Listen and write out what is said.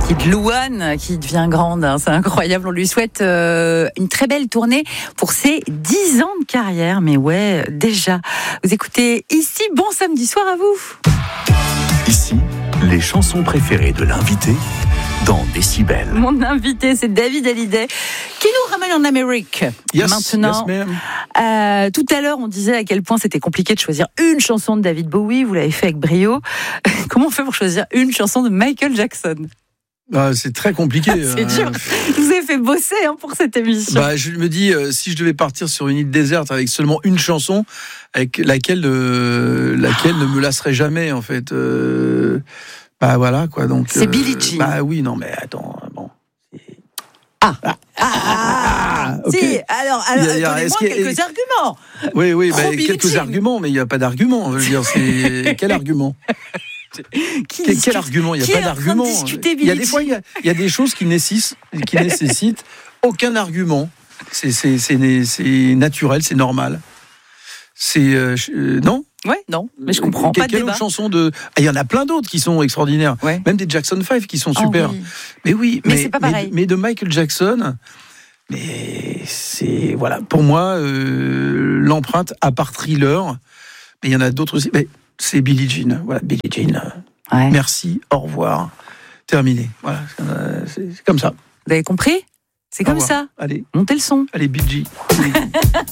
petite Louane qui devient grande, hein, c'est incroyable. On lui souhaite une très belle tournée pour ses 10 ans de carrière. Mais ouais, déjà, vous écoutez ici, bon samedi soir à vous. Ici, les chansons préférées de l'invité dans Décibel. Mon invité, c'est David Hallyday, qui nous ramène en Amérique. Maintenant, tout à l'heure, on disait à quel point c'était compliqué de choisir une chanson de David Bowie. Vous l'avez fait avec brio. Comment on fait pour choisir une chanson de Michael Jackson ? C'est très compliqué. C'est dur. Je vous ai fait bosser pour cette émission. Je me dis, si je devais partir sur une île déserte avec seulement une chanson, avec laquelle ne me lasserait jamais, en fait. Voilà, quoi. Donc, c'est Billie Jean. Oui, non, mais attends. Bon. Si, alors donnez-moi quelques arguments. Oui, quelques arguments, mais il n'y a pas d'argument. Je veux dire, c'est quel argument? Quel argument? Il n'y a pas d'argument. Il y a des fois, il y a des choses qui nécessitent aucun argument. C'est naturel, c'est normal. Non? Ouais, non, mais je comprends pas de débat. Quelle autre chanson il y en a plein d'autres qui sont extraordinaires. Ouais. Même des Jackson 5 qui sont super. Oui. Mais c'est pas pareil. Mais de Michael Jackson, mais c'est voilà. Pour moi, l'empreinte à part Thriller, mais il y en a d'autres aussi. Mais c'est Billie Jean. Voilà, Billie Jean. Ouais. Merci, au revoir, terminé. Voilà, c'est comme ça. Vous avez compris? C'est comme ça. Allez, montez le son. Allez, Billie Jean.